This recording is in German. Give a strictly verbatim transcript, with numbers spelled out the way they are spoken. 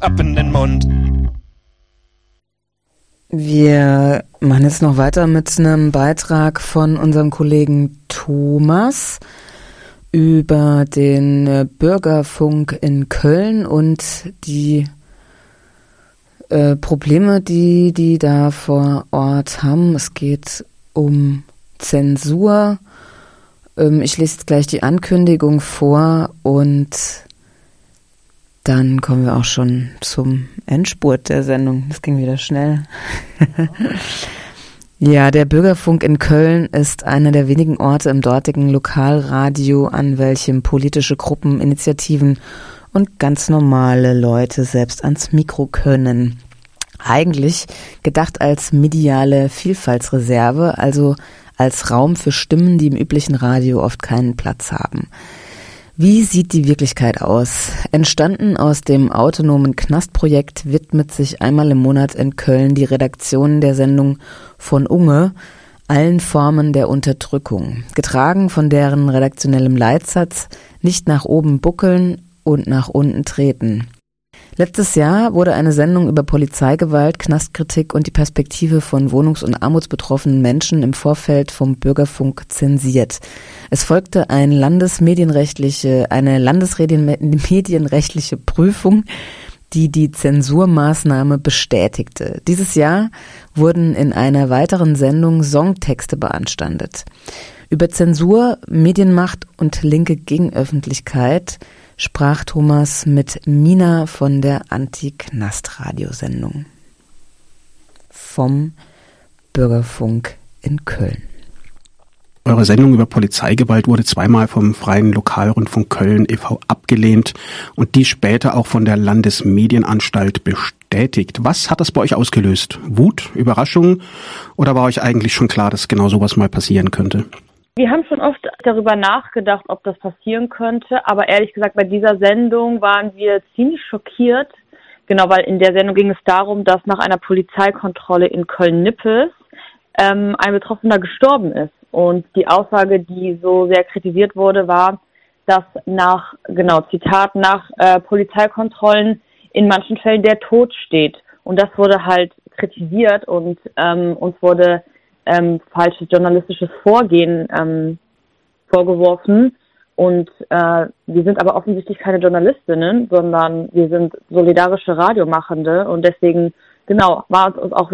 ab in den Mund. Wir machen jetzt noch weiter mit einem Beitrag von unserem Kollegen Thomas über den Bürgerfunk in Köln und die äh, Probleme, die die da vor Ort haben. Es geht um Zensur. Ähm, ich lese jetzt gleich die Ankündigung vor und dann kommen wir auch schon zum Endspurt der Sendung. Das ging wieder schnell. Ja, der Bürgerfunk in Köln ist einer der wenigen Orte im dortigen Lokalradio, an welchem politische Gruppen, Initiativen und ganz normale Leute selbst ans Mikro können. Eigentlich gedacht als mediale Vielfaltsreserve, also als Raum für Stimmen, die im üblichen Radio oft keinen Platz haben. Wie sieht die Wirklichkeit aus? Entstanden aus dem autonomen Knastprojekt widmet sich einmal im Monat in Köln die Redaktion der Sendung von Unge allen Formen der Unterdrückung, getragen von deren redaktionellem Leitsatz nicht nach oben buckeln und nach unten treten. Letztes Jahr wurde eine Sendung über Polizeigewalt, Knastkritik und die Perspektive von wohnungs- und armutsbetroffenen Menschen im Vorfeld vom Bürgerfunk zensiert. Es folgte ein landesmedienrechtliche, eine landesmedienrechtliche Prüfung, die die Zensurmaßnahme bestätigte. Dieses Jahr wurden in einer weiteren Sendung Songtexte beanstandet. Über Zensur, Medienmacht und linke Gegenöffentlichkeit sprach Thomas mit Mina von der Anti-Knast-Radiosendung vom Bürgerfunk in Köln. Eure Sendung über Polizeigewalt wurde zweimal vom Freien Lokalrundfunk Köln e V abgelehnt und die später auch von der Landesmedienanstalt bestätigt. Was hat das bei euch ausgelöst? Wut, Überraschung oder war euch eigentlich schon klar, dass genau sowas mal passieren könnte? Wir haben schon oft darüber nachgedacht, ob das passieren könnte, aber ehrlich gesagt, bei dieser Sendung waren wir ziemlich schockiert. Genau, weil in der Sendung ging es darum, dass nach einer Polizeikontrolle in Köln-Nippes ähm, ein Betroffener gestorben ist. Und die Aussage, die so sehr kritisiert wurde, war, dass nach, genau, Zitat, nach äh, Polizeikontrollen in manchen Fällen der Tod steht. Und das wurde halt kritisiert und ähm, uns wurde Ähm, falsches journalistisches Vorgehen ähm, vorgeworfen und äh, wir sind aber offensichtlich keine Journalistinnen, sondern wir sind solidarische Radiomachende und deswegen, genau, war es uns auch